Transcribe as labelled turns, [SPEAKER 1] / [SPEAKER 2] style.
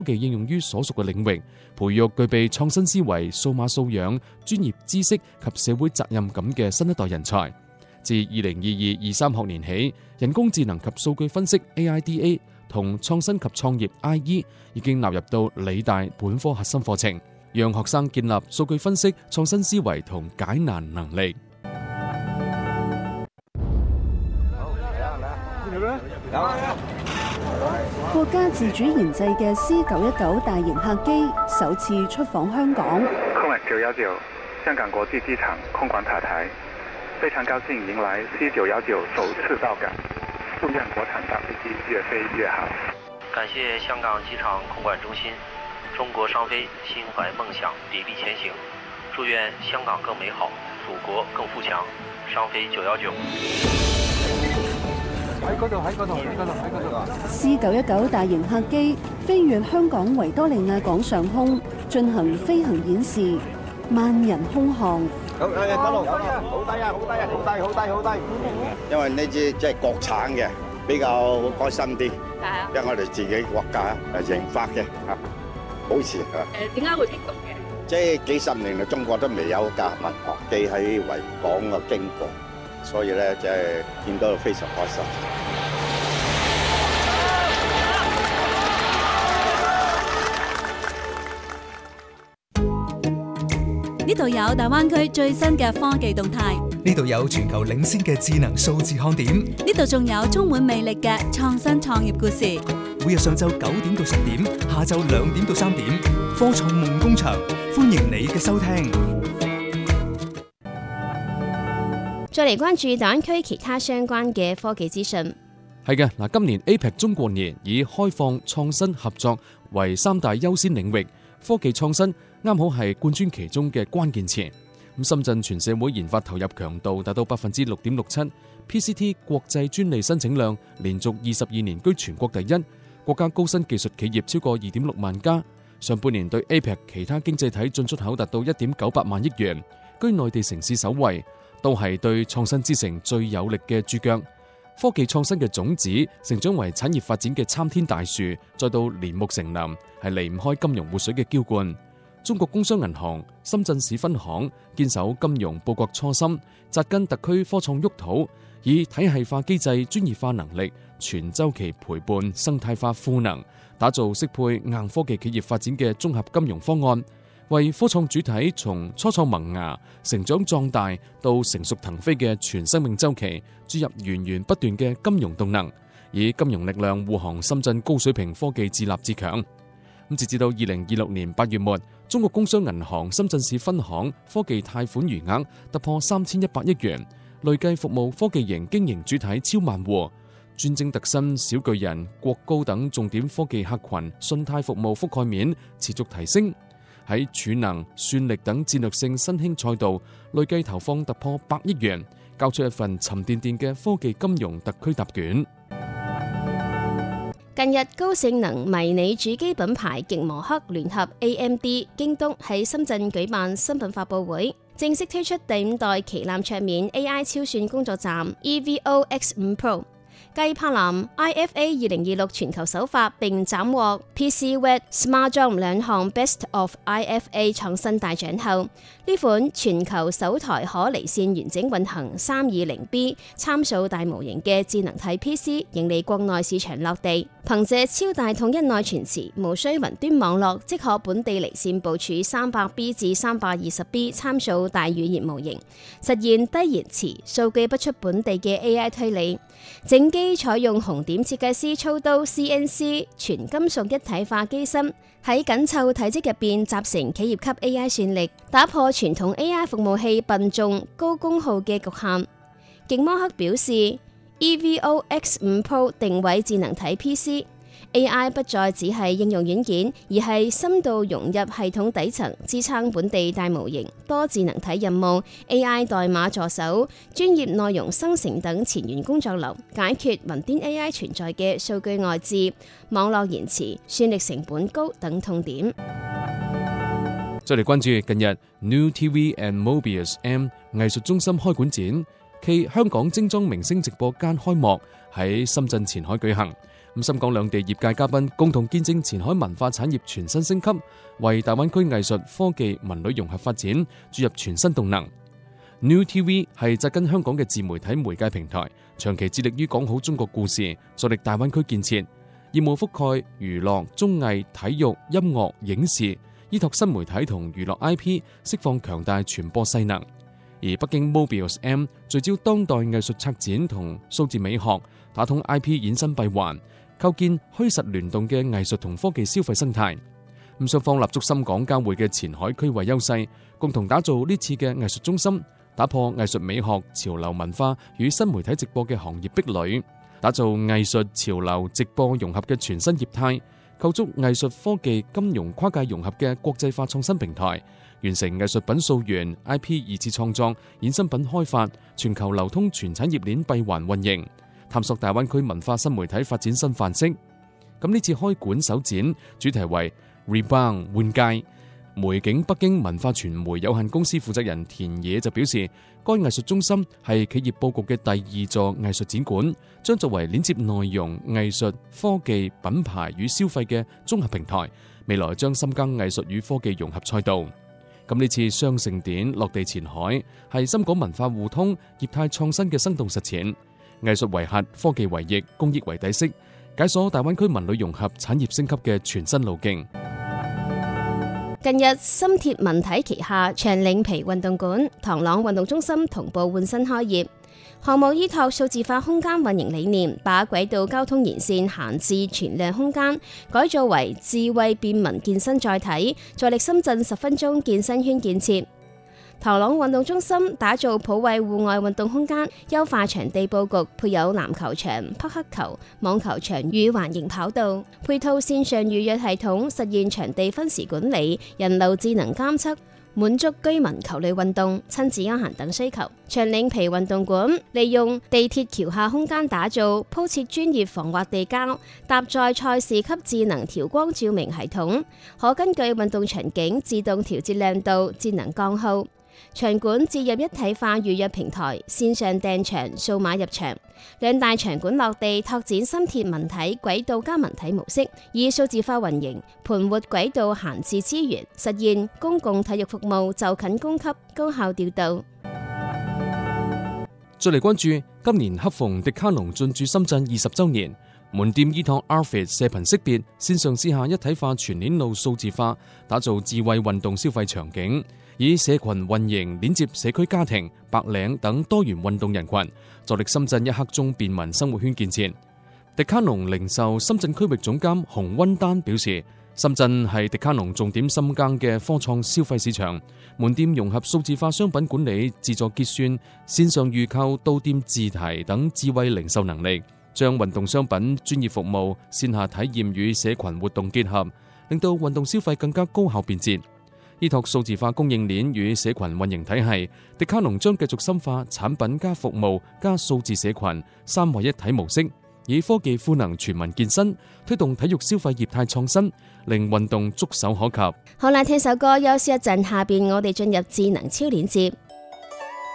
[SPEAKER 1] 科技應用於所屬嘅領域，培育具備創新思維、數碼素養、專業知識及社會責任感嘅新一代人才。自2022-23學年起，人工智能及數據分析 AIDA 同創新及創業 IE 已經納入到理大本科核心課程，讓學生建立數據分析、創新思維同解難能力。
[SPEAKER 2] 國家自主研製嘅 C919 大型客機首次出訪香港。
[SPEAKER 3] 空919香港國際機場空管塔台，非常高興迎來 C919首次到港，祝願國產大飛機越飛越好。
[SPEAKER 4] 感謝香港機場空管中心，中國商飛心懷夢想，砥砺前行，祝願香港更美好，祖國更富強。商飛919。
[SPEAKER 5] 喺嗰度。
[SPEAKER 2] C919大型客機飛越香港維多利亞港上空，進行飛行演示，萬人空巷。
[SPEAKER 5] 好低啊！
[SPEAKER 6] 因為呢支即係國產嘅，比較開心啲。因為我哋自己國家研發嘅嚇，保持嚇。
[SPEAKER 7] 點解會激動嘅？
[SPEAKER 6] 即係幾十年嚟，中國都未有架民航機喺維港嘅經過。所以咧，即係見到非常開心。
[SPEAKER 8] 呢度有大灣區最新嘅科技動態，
[SPEAKER 9] 呢度有全球領先嘅智能數字看點，
[SPEAKER 8] 呢度仲有充滿魅力嘅創新創業故事。
[SPEAKER 9] 每日上晝9點到10點，下晝2點到3點，科創夢工場，歡迎你嘅收聽。
[SPEAKER 10] 再嚟關注大灣區其他相關嘅科技資訊。
[SPEAKER 1] 係嘅，嗱，今年 APEC 中國年以開放、創新、合作為3大優先領域，科技創新啱好係貫穿其中嘅關鍵詞。咁深圳全社會研發投入強度達到 6.67%，PCT 國際專利申請量連續22年居全國第一，國家高新技術企業超過2.6萬家。上半年對 APEC 其他經濟體進出口達到1.98萬億元，居內地城市首位，都係對創新之城最有力嘅注腳。科技創新嘅種子成長為產業發展嘅參天大樹，再到連木成林，係離唔開金融活水嘅澆灌。中國工商銀行深圳市分行堅守金融報國初心，扎根特區科創沃土，以體系化機制、專業化能力、全周期陪伴、生態化賦能，打造適配硬科技企業發展嘅綜合金融方案，為科創主體從初創萌芽、成長壯大到成熟騰飛嘅全生命週期，注入源源不斷嘅金融動能，以金融力量護航深圳高水平科技自立自強。截至到2026年8月末，中國工商銀行深圳市分行科技貸款餘額突破3100億元，累計服務科技型經營主體超萬戶，專精特新、小巨人、國高等重點科技客群信貸服務覆蓋面持續提升。喺儲能、算力等戰略性新興賽道，累計投放突破100億元，交出一份沉甸甸嘅科技金融特區答卷。
[SPEAKER 10] 近日，高性能迷你主機品牌極摩克聯合 AMD、京東喺深圳舉辦新品發佈會，正式推出第5代旗艦桌面 AI 超算工作站 EVO X5 Pro。繼柏林 IFA 2026全球首發並斬獲 PCWeb SmartDome 2項 Best of IFA 創新大獎後，呢款全球首台可離線完整運行 320B 參數大模型嘅智能體 PC 迎嚟國內市場落地，憑借超大統一內存池，無需雲端網絡，即可本地離線部署 300B 至 320B 參數大語言模型，實現低延遲、數據不出本地嘅 AI 推理。整機採用紅點設計師操刀 CNC 全金屬一體化機身，喺緊湊體積入邊集成企業級 AI 算力，打破傳統 AI 服務器笨重高功耗嘅局限。極摩克表示 ，EVO X5 Pro 定位智能體 PC。AI 不再只係應用軟件，而係深度融入系統底層，支撐本地大模型、多智能體任務、AI 代碼助手、專業內容生成等前沿工作流，解決雲端 AI 存在嘅數據外置、網絡延遲、算力成本高等痛點。
[SPEAKER 1] 再嚟關注近日 New TV and Mobius M 藝術中心開館展暨香港精裝明星直播間開幕喺深圳前海舉行。 深港兩地業界嘉賓共同見證前海文化產業全新升級，為大灣區藝術、科技、文旅融合發展注入全新動能。New TV 係紮根香港嘅自媒體媒介平台，長期致力於講好中國故事，助力大灣區建設。業務覆蓋娛樂、綜藝、體育、音樂、影視，依託新媒體同娛樂 IP， 釋放強大傳播勢能。而北京 Mobius M 聚焦當代藝術策展同數字美學，打通 IP 衍生閉環，構建虛實聯動嘅藝術同科技消費生態。雙方立足深港交匯嘅前海區位優勢，共同打造呢次嘅藝術中心，打破藝術美學、潮流文化與新媒體直播嘅行業壁壘，打造藝術、潮流、直播融合嘅全新業態，構築藝術、科技、金融跨界融合嘅國際化創新平台，完成藝術品溯源、IP 二次創作、衍生品開發、全球流通全產業鏈閉環運營，探索大灣區文化新媒體發展新範式。咁呢次開館首展主題為 Rebound 換屆。梅景北京文化傳媒有限公司負責人田野就表示，該藝術中心係企業佈局嘅第二座藝術展館，將作為連接內容、藝術、科技、品牌與消費嘅綜合平台，未來將深耕藝術與科技融合賽道。咁呢次雙盛典落地前海，係深港文化互通、業態創新嘅生動實踐，藝術為核，科技為翼，公益為底色，解鎖大灣區文旅融合產業升級嘅全新路徑。
[SPEAKER 10] 近日，深鐵文體旗下長嶺皮運動館、唐朗運動中心同步換新開業。項目依託數字化空間運營理念，把軌道交通沿線閒置存量空間改造為智慧便民健身載體，助力深圳10分鐘健身圈建設。唐朗運動中心打造普惠戶外運動空間，優化場地佈局，配有籃球場、匹克球、網球場與環形跑道，配套線上預約系統，實現場地分時管理、人流智能監測，滿足居民球類運動、親子休閒等需求。長嶺皮運動館利用地鐵橋下空間打造，鋪設專業防滑地膠，搭載賽事級智能調光照明系統，可根據運動場景自動調節亮度、智能降號。場館置入一體化預約平台，線上訂場、數碼入場。兩大場館落地，拓展深鐵文體軌道加文體模式，以數字化運營，盤活軌道閒置資源，實現公共體育服務就近供給、高效調度。
[SPEAKER 1] 再嚟關注今年恰逢迪卡儂進駐深圳20週年，門店依託 Arfit 射頻識別，線上線下一體化全鏈路數字化，打造智慧運動消費場景。以社群運營連接社區家庭、白領等多元運動人群，助力深圳一刻鐘便民生活圈建設。迪卡儂零售深圳區域總監洪溫丹表示，深圳係迪卡儂重點深耕嘅科創消費市場，門店融合數字化商品管理、自助結算、線上預購、到店自提等智慧零售能力，將運動商品、專業服務、線下體驗與社群活動結合，令到運動消費更加高效便捷。依託數字化供應鏈與社群運營體系，迪卡儂將繼續深化產品加服務加數字社群三位一體模式，以科技賦能全民健身，推動體育消費業態創新，令運動觸手可及。
[SPEAKER 10] 好啦，聽首歌休息一陣，下邊我哋進入智能超鏈接。